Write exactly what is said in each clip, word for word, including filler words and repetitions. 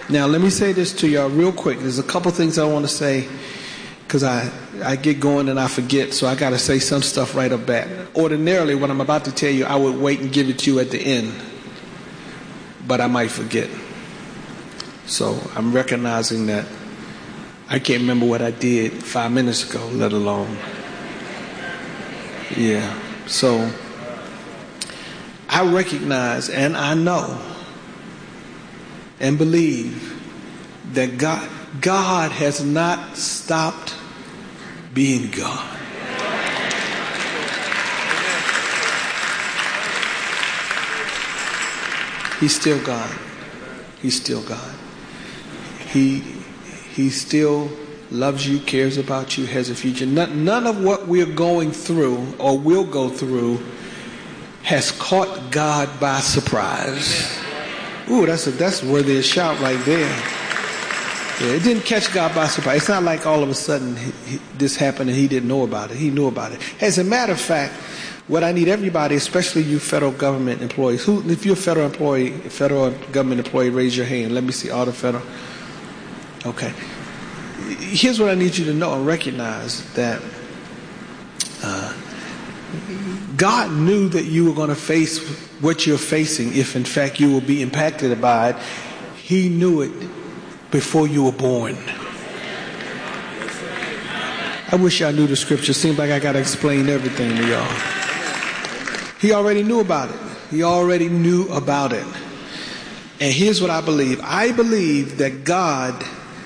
Now, let me say this to y'all real quick. There's a couple things I want to say because I, I get going and I forget, so I got to say some stuff right up back. Ordinarily, what I'm about to tell you, I would wait and give it to you at the end, but I might forget. So I'm recognizing that I can't remember what I did five minutes ago, let alone. Yeah. So I recognize and I know and believe that God, God has not stopped being God. He's still God. He's still God. He, he still loves you, cares about you, has a future. None, none of what we're going through or will go through has caught God by surprise. Ooh, that's a, that's worthy of a shout right there. Yeah, it didn't catch God by surprise. It's not like all of a sudden he, he, this happened and he didn't know about it. He knew about it. As a matter of fact, what I need everybody, especially you federal government employees, who, if you're a federal employee, federal government employee, raise your hand. Let me see all the federal. Okay. Here's what I need you to know and recognize that uh, God knew that you were going to face what you're facing if in fact you will be impacted by it. He knew it before you were born. I wish y'all knew the scripture. Seems like I got to explain everything to y'all. He already knew about it. He already knew about it. And here's what I believe. I believe that God,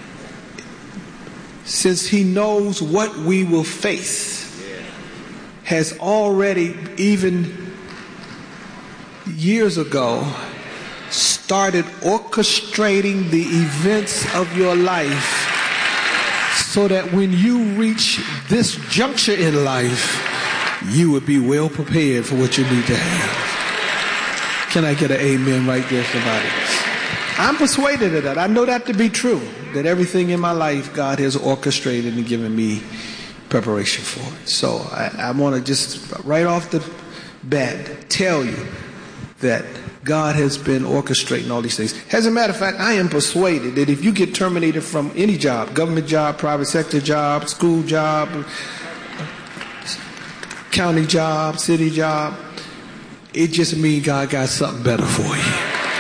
since he knows what we will face, has already, even years ago, started orchestrating the events of your life so that when you reach this juncture in life, you would be well prepared for what you need to have. Can I get an amen right there, somebody? I'm persuaded of that. I know that to be true, that everything in my life God has orchestrated and given me preparation for it. So I, I want to just right off the bat tell you that God has been orchestrating all these things. As a matter of fact, I am persuaded that if you get terminated from any job, government job, private sector job, school job, county job, city job, it just means God got something better for you.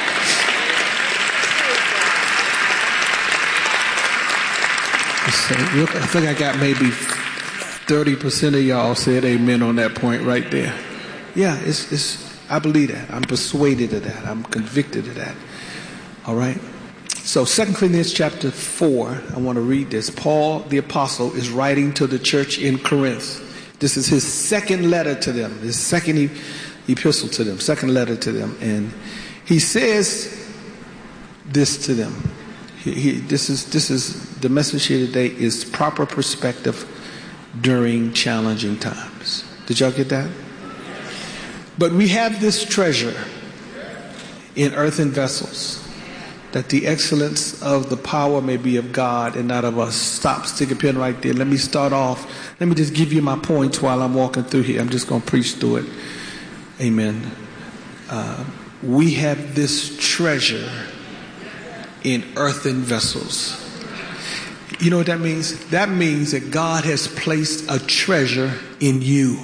So, I think I got maybe thirty percent of y'all said amen on that point right there. Yeah, it's, it's, I believe that. I'm persuaded of that. I'm convicted of that. All right? So Second Corinthians chapter four, I want to read this. Paul, the apostle, is writing to the church in Corinth. This is his second letter to them, his second e- epistle to them, second letter to them. And he says this to them. He, he, this is this is the message here today is proper perspective during challenging times. Did y'all get that? But we have this treasure in earthen vessels, that the excellence of the power may be of God and not of us. Stop, stick a pin right there. Let me start off. Let me just give you my points while I'm walking through here. I'm just going to preach through it. Amen. Uh, we have this treasure in earthen vessels. You know what that means? That means that God has placed a treasure in you.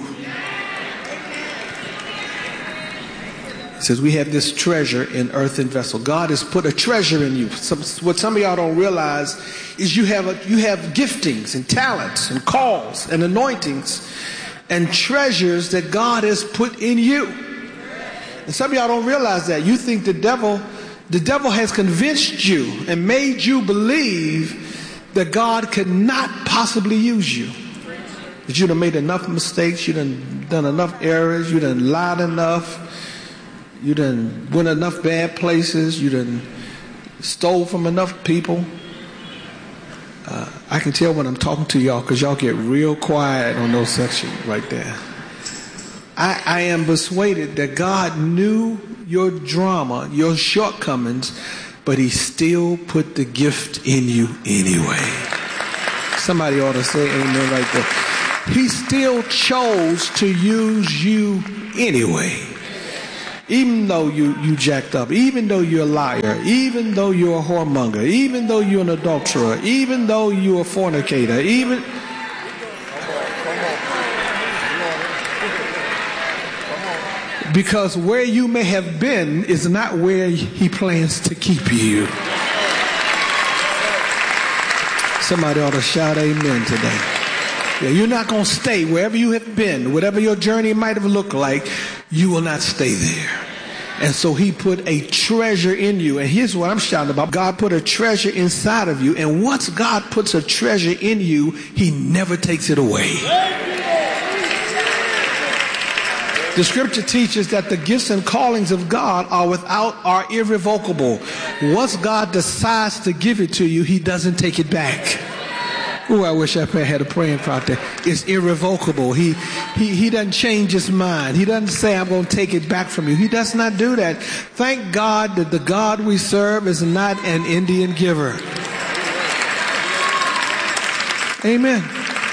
It says we have this treasure in earthen vessel. God has put a treasure in you. Some, what some of y'all don't realize is you have a, you have giftings and talents and calls and anointings and treasures that God has put in you. And some of y'all don't realize that. You think the devil, the devil has convinced you and made you believe that God could not possibly use you. That you done made enough mistakes, you done done enough errors, you done lied enough. You done went enough bad places. You done stole from enough people. Uh, I can tell when I'm talking to y'all because y'all get real quiet on those sections right there. I, I am persuaded that God knew your drama, your shortcomings, but he still put the gift in you anyway. Somebody ought to say amen right there. He still chose to use you anyway. Even though you, you jacked up, even though you're a liar, even though you're a whoremonger, even though you're an adulterer, even though you're a fornicator, even... Because where you may have been is not where he plans to keep you. Somebody ought to shout amen today. Yeah, you're not going to stay wherever you have been, whatever your journey might have looked like, you will not stay there. And so he put a treasure in you. And here's what I'm shouting about. God put a treasure inside of you. And once God puts a treasure in you, he never takes it away. The scripture teaches that the gifts and callings of God are without, are irrevocable. Once God decides to give it to you, he doesn't take it back. Oh, I wish I had a praying crowd there. It's irrevocable. He, he, he doesn't change his mind. He doesn't say, I'm going to take it back from you. He does not do that. Thank God that the God we serve is not an Indian giver. Amen.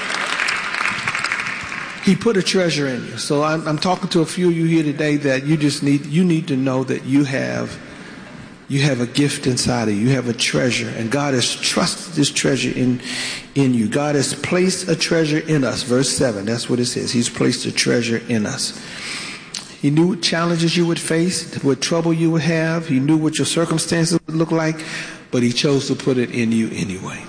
He put a treasure in you. So I'm, I'm talking to a few of you here today that you just need, you need to know that you have, you have a gift inside of you. You have a treasure, and God has trusted this treasure in, in you. God has placed a treasure in us. Verse seven, that's what it says. He's placed a treasure in us. He knew what challenges you would face, what trouble you would have. He knew what your circumstances would look like, but he chose to put it in you anyway.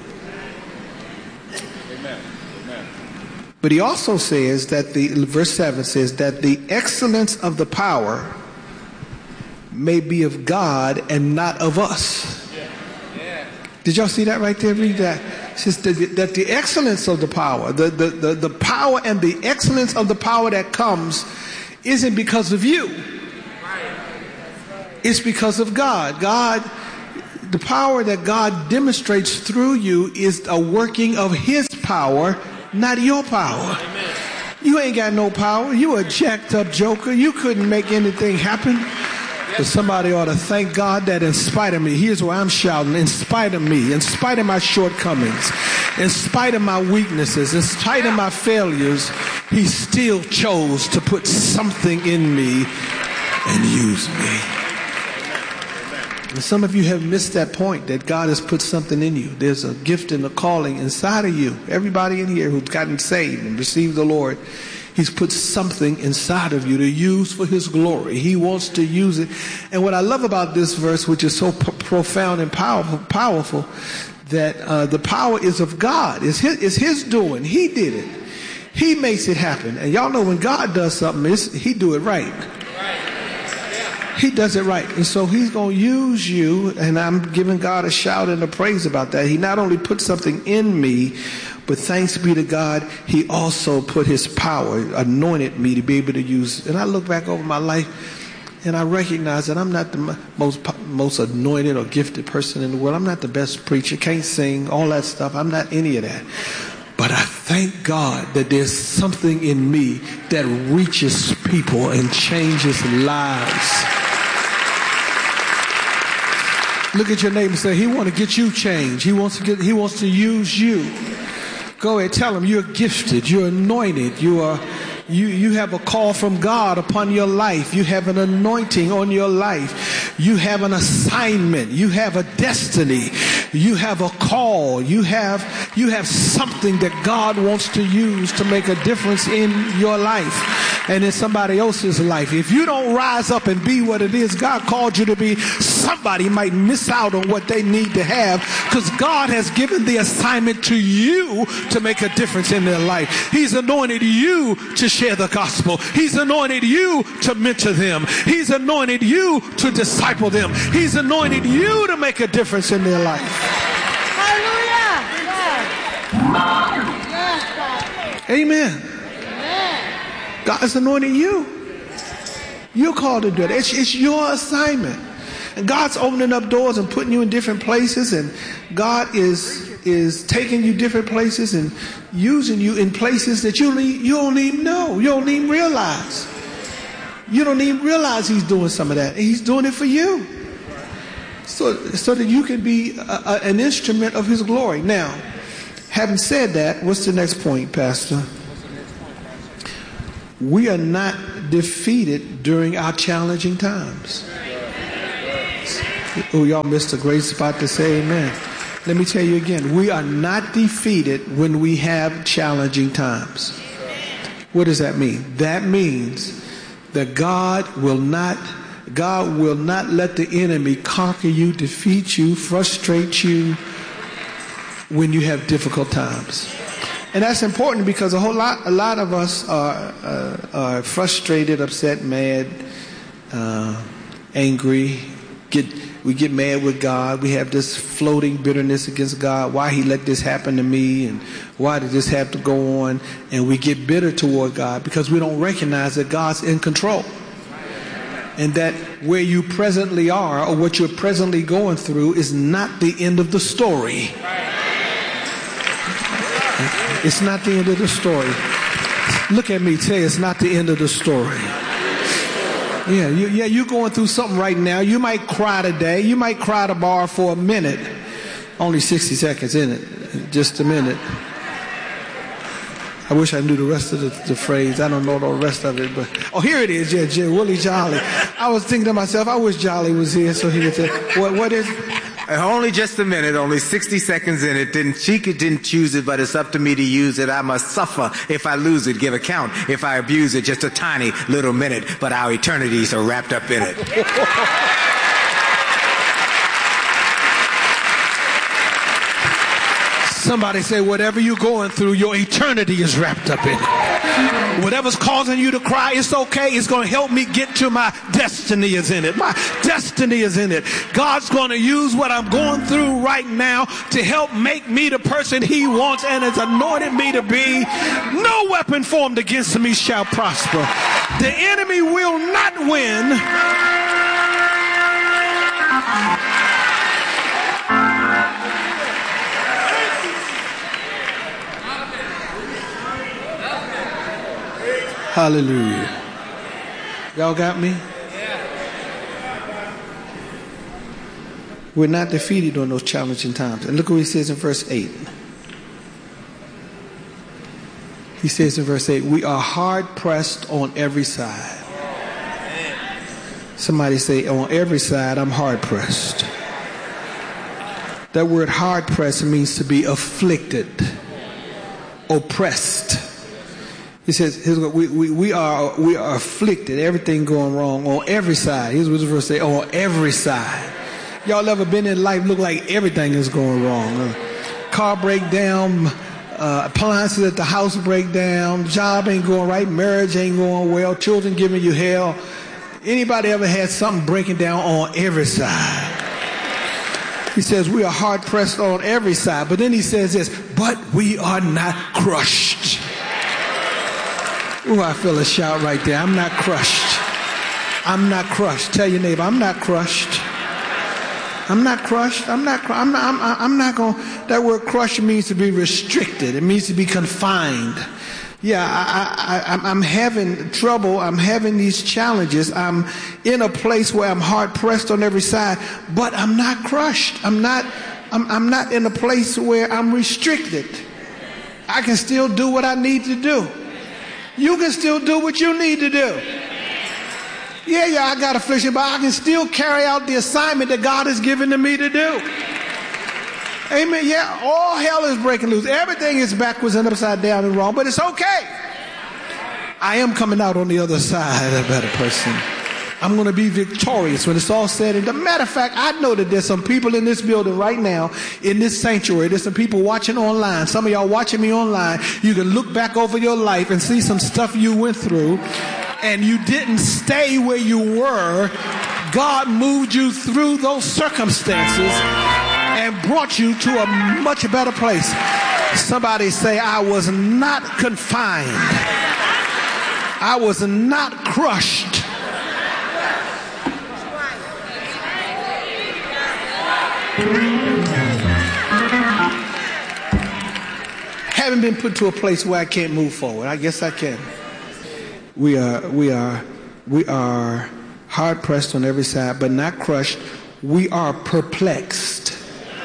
But he also says that the, verse seven says that the excellence of the power may be of God and not of us. Yeah. Yeah. Did y'all see that right there? Read that. It says that the, that the excellence of the power, the, the, the, the power and the excellence of the power that comes isn't because of you. It's because of God. God, the power that God demonstrates through you is a working of his power, not your power. Amen. You ain't got no power. You a jacked up joker. You couldn't make anything happen. But somebody ought to thank God that in spite of me, here's where I'm shouting, in spite of me, in spite of my shortcomings, in spite of my weaknesses, in spite of my failures, he still chose to put something in me and use me. And some of you have missed that point, that God has put something in you. There's a gift and a calling inside of you. Everybody in here who's gotten saved and received the Lord, he's put something inside of you to use for his glory. He wants to use it. And what I love about this verse, which is so p- profound and powerful, powerful that uh, the power is of God. It's his, it's his doing. He did it. He makes it happen. And y'all know when God does something, it's, he do it right. He does it right. And so he's going to use you, and I'm giving God a shout and a praise about that. He not only put something in me, but thanks be to God, he also put his power, anointed me to be able to use. And I look back over my life, and I recognize that I'm not the most most anointed or gifted person in the world. I'm not the best preacher, can't sing, all that stuff. I'm not any of that. But I thank God that there's something in me that reaches people and changes lives. Look at your neighbor and say, he wants to get you changed. He wants to get, he wants to use you. Go ahead, tell him you're gifted, you're anointed, you are, you, you have a call from God upon your life. You have an anointing on your life. You have an assignment. You have a destiny. You have a call. You have, you have something that God wants to use to make a difference in your life and in somebody else's life. If you don't rise up and be what it is God called you to be, somebody might miss out on what they need to have, because God has given the assignment to you to make a difference in their life. He's anointed you to share the gospel. He's anointed you to mentor them. He's anointed you to disciple them. He's anointed you to make a difference in their life. Hallelujah. Yes. Amen. God has anointed you. You're called to do it. It's, it's your assignment. And God's opening up doors and putting you in different places. And God is is taking you different places and using you in places that you, you don't even know. You don't even realize. You don't even realize he's doing some of that. And he's doing it for you. So, so that you can be a, a, an instrument of his glory. Now, having said that, what's the next point, Pastor? We are not defeated during our challenging times. Oh, y'all missed a great spot to say amen. Let me tell you again, we are not defeated when we have challenging times. What does that mean? That means that God will not, God will not let the enemy conquer you, defeat you, frustrate you when you have difficult times. And that's important because a whole lot, a lot of us are, uh, are frustrated, upset, mad, uh, angry, get, we get mad with God. We have this floating bitterness against God. Why he let this happen to me, and why did this have to go on? And we get bitter toward God because we don't recognize that God's in control. And that where you presently are or what you're presently going through is not the end of the story. It's not the end of the story. Look at me, tell you it's not the end of the story. Yeah, you, yeah, you're going through something right now. You might cry today. You might cry tomorrow for a minute. Only sixty seconds in it. Just a minute. I wish I knew the rest of the, the phrase. I don't know the rest of it, but oh, here it is. Yeah, yeah, Willie Jolly. I was thinking to myself, I wish Jolly was here so he could say, what, what is? Only just a minute, only sixty seconds in it. Didn't she didn't choose it, but it's up to me to use it. I must suffer if I lose it, give account if I abuse it. Just a tiny little minute, but our eternities are wrapped up in it. Somebody say, whatever you're going through, your eternity is wrapped up in it. Whatever's causing you to cry, it's okay. It's going to help me get to my destiny is in it. My destiny is in it. God's going to use what I'm going through right now to help make me the person he wants and has anointed me to be. No weapon formed against me shall prosper. The enemy will not win. Hallelujah. Y'all got me? We're not defeated on those challenging times. And look what he says in verse eight. He says in verse eight, we are hard pressed on every side. Somebody say, on every side, I'm hard pressed. That word hard pressed means to be afflicted, oppressed. He says, we, we, we are we are afflicted, everything going wrong on every side. Here's what the verse say, on every side. Y'all ever been in life look like everything is going wrong? Uh, car break down, uh, appliances at the house break down, job ain't going right, marriage ain't going well, children giving you hell. Anybody ever had something breaking down on every side? He says, we are hard pressed on every side. But then he says this, but we are not crushed. Ooh, I feel a shout right there. I'm not crushed. I'm not crushed. Tell your neighbor, I'm not crushed. I'm not crushed. I'm not. I'm not. I'm, I'm not going. That word "crushed" means to be restricted. It means to be confined. Yeah, I, I, I, I'm having trouble. I'm having these challenges. I'm in a place where I'm hard pressed on every side, but I'm not crushed. I'm not. I'm, I'm not in a place where I'm restricted. I can still do what I need to do. You can still do what you need to do. Yeah, yeah, I got affliction, but I can still carry out the assignment that God has given to me to do. Amen. Yeah, all hell is breaking loose. Everything is backwards and upside down and wrong, but it's okay. I am coming out on the other side a better person. I'm going to be victorious when it's all said and done. Matter of fact, I know that there's some people in this building right now, in this sanctuary. There's some people watching online. Some of y'all watching me online. You can look back over your life and see some stuff you went through, and you didn't stay where you were. God moved you through those circumstances and brought you to a much better place. Somebody say, I was not confined. I was not crushed. Haven't been put to a place where I can't move forward. I guess I can. We are, we are, we are hard pressed on every side, but not crushed. We are perplexed.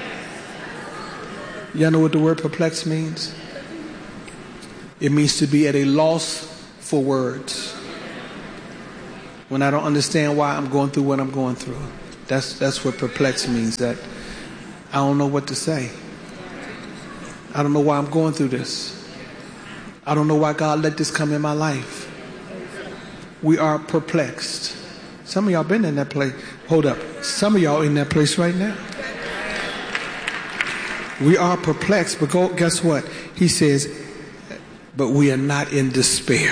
Y'all know what the word perplexed means? It means to be at a loss for words. when I don't understand why I'm going through what I'm going through. That's that's what perplexed means, that I don't know what to say. I don't know why I'm going through this. I don't know why God let this come in my life. We are perplexed. Some of y'all been in that place. Hold up. Some of y'all in that place right now. We are perplexed, but go, guess what? He says, but we are not in despair.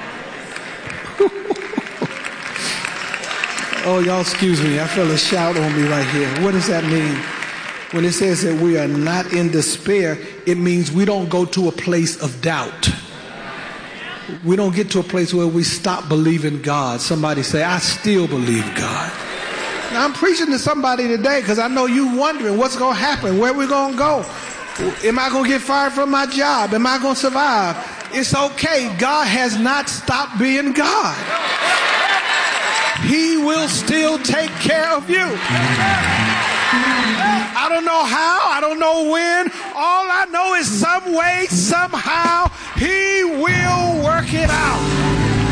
Oh, y'all excuse me. I feel a shout on me right here. What does that mean? When it says that we are not in despair, it means we don't go to a place of doubt. We don't get to a place where we stop believing God. Somebody say, I still believe God. Now, I'm preaching to somebody today because I know you wondering what's going to happen, where we going to go. Am I going to get fired from my job? Am I going to survive? It's okay. God has not stopped being God. He will still take care of you. I don't know how. I don't know when. All I know is some way, somehow, He will work it out.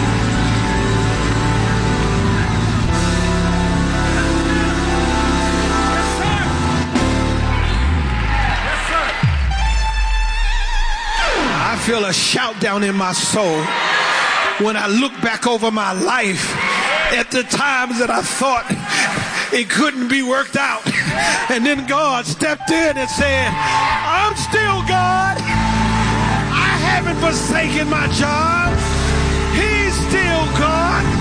I feel a shout down in my soul when I look back over my life at the times that I thought it couldn't be worked out. And then God stepped in and said, I'm still God. I haven't forsaken my job. He's still God.